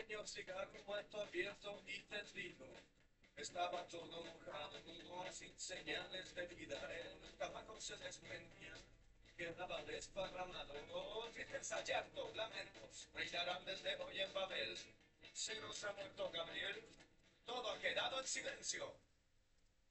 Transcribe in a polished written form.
pequeño cigarro muerto abierto y tendido. Estaba todo mojado, sin señales de vida. El tabaco se desprendía, quedaba desparramado. Tristeza, llanto, lamentos, brillarán desde hoy en Babel. Se nos ha muerto Gabriel, todo ha quedado en silencio.